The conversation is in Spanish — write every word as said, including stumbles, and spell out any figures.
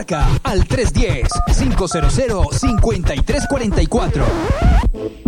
Marca al tres uno cero, cinco cero cero, cinco tres cuatro cuatro.